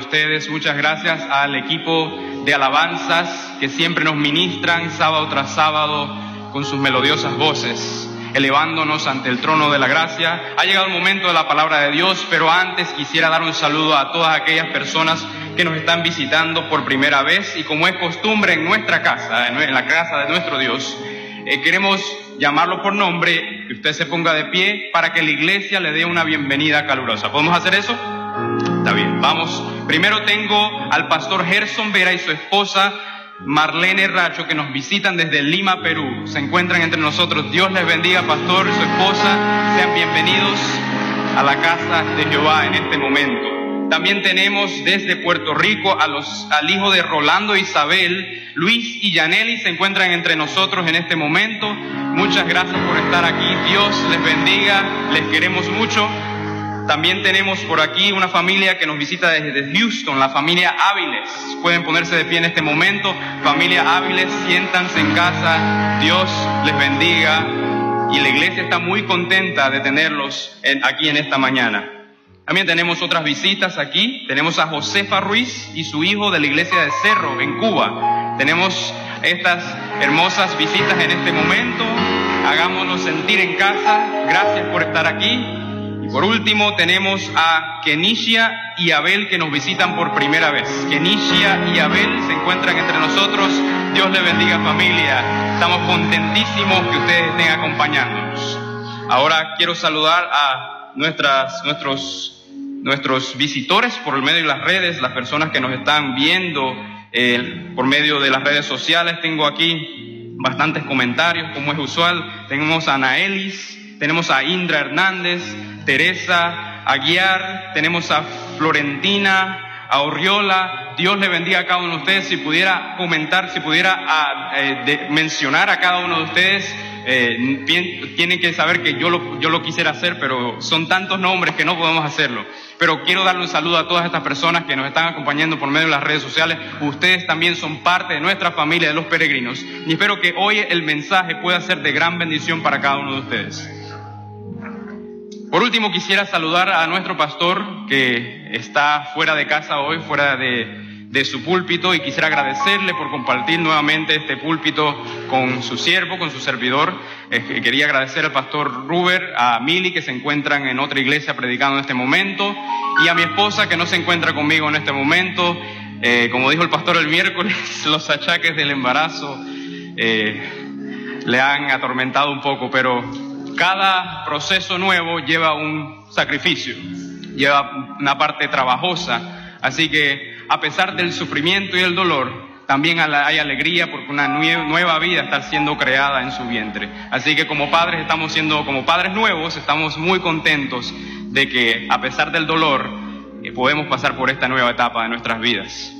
ustedes, muchas gracias al equipo de alabanzas que siempre nos ministran sábado tras sábado con sus melodiosas voces, elevándonos ante el trono de la gracia. Ha llegado el momento de la palabra de Dios, pero antes quisiera dar un saludo a todas aquellas personas que nos están visitando por primera vez, y como es costumbre en nuestra casa, en la casa de nuestro Dios, queremos llamarlo por nombre, que usted se ponga de pie para que la iglesia le dé una bienvenida calurosa. ¿Podemos hacer eso? Está bien, vamos. Primero tengo al pastor Gerson Vera y su esposa Marlene Racho, que nos visitan desde Lima, Perú. Se encuentran entre nosotros. Dios les bendiga, pastor y su esposa. Sean bienvenidos a la casa de Jehová en este momento. También tenemos desde Puerto Rico al hijo de Rolando e Isabel, Luis y Yaneli, se encuentran entre nosotros en este momento. Muchas gracias por estar aquí. Dios les bendiga, les queremos mucho. También tenemos por aquí una familia que nos visita desde Houston, la familia Áviles. Pueden ponerse de pie en este momento. Familia Áviles, siéntanse en casa. Dios les bendiga. Y la iglesia está muy contenta de tenerlos aquí en esta mañana. También tenemos otras visitas aquí. Tenemos a Josefa Ruiz y su hijo de la iglesia de Cerro, en Cuba. Tenemos estas hermosas visitas en este momento. Hagámonos sentir en casa. Gracias por estar aquí. Y por último tenemos a Kenisha y Abel, que nos visitan por primera vez. Kenisha y Abel se encuentran entre nosotros. Dios les bendiga, familia. Estamos contentísimos que ustedes estén acompañándonos. Ahora quiero saludar a nuestros visitores por medio de las redes, las personas que nos están viendo por medio de las redes sociales. Tengo aquí bastantes comentarios, como es usual. Tenemos a Anaelis, tenemos a Indra Hernández, Teresa Aguiar, tenemos a Florentina, a Orriola. Dios le bendiga a cada uno de ustedes. Si pudiera comentar, si pudiera mencionar a cada uno de ustedes, tienen que saber que yo lo quisiera hacer, pero son tantos nombres que no podemos hacerlo. Pero quiero darle un saludo a todas estas personas que nos están acompañando por medio de las redes sociales. Ustedes también son parte de nuestra familia de los peregrinos, y espero que hoy el mensaje pueda ser de gran bendición para cada uno de ustedes. Por último, quisiera saludar a nuestro pastor que está fuera de casa hoy, fuera de su púlpito, y quisiera agradecerle por compartir nuevamente este púlpito con su siervo, con su servidor. Quería agradecer al pastor Ruber, a Mili, que se encuentran en otra iglesia predicando en este momento, y a mi esposa, que no se encuentra conmigo en este momento. Como dijo el pastor el miércoles, los achaques del embarazo le han atormentado un poco, pero cada proceso nuevo lleva un sacrificio, lleva una parte trabajosa. Así que a pesar del sufrimiento y el dolor, también hay alegría, porque una nueva vida está siendo creada en su vientre. Así que como padres nuevos, estamos muy contentos de que a pesar del dolor podemos pasar por esta nueva etapa de nuestras vidas.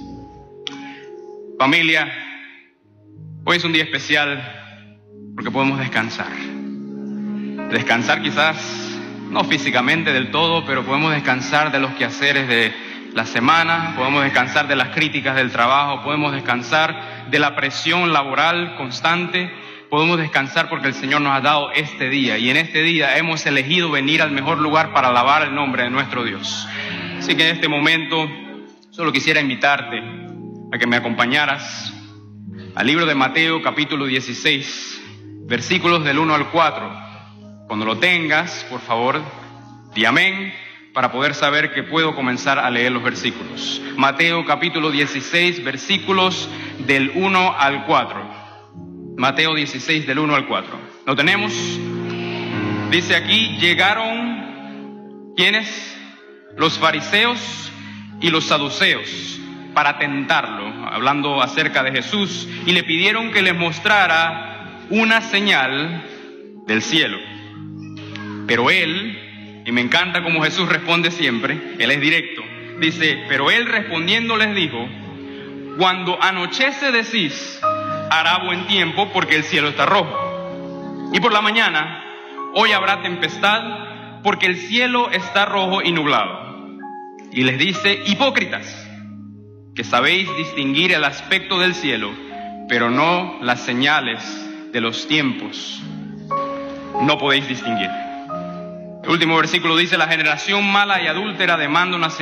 Familia, hoy es un día especial porque podemos descansar. Descansar quizás no físicamente del todo, pero podemos descansar de los quehaceres de la semana, podemos descansar de las críticas del trabajo, podemos descansar de la presión laboral constante, podemos descansar porque el Señor nos ha dado este día, y en este día hemos elegido venir al mejor lugar para alabar el nombre de nuestro Dios. Así que en este momento solo quisiera invitarte a que me acompañaras al libro de Mateo, capítulo 16, versículos del 1 al 4. Cuando lo tengas, por favor, di amén, para poder saber que puedo comenzar a leer los versículos. Mateo capítulo 16, versículos del 1 al 4. Mateo 16, del 1 al 4. ¿Lo tenemos? Dice aquí: llegaron, ¿quiénes? Los fariseos y los saduceos para tentarlo, hablando acerca de Jesús, y le pidieron que les mostrara una señal del cielo. Pero él, y me encanta cómo Jesús responde siempre, él es directo, dice: pero él respondiendo les dijo: cuando anochece decís, hará buen tiempo, porque el cielo está rojo. Y por la mañana, hoy habrá tempestad, porque el cielo está rojo y nublado. Y les dice: hipócritas, que sabéis distinguir el aspecto del cielo, pero no las señales de los tiempos. No podéis distinguir. El último versículo dice: la generación mala y adúltera demanda una señal.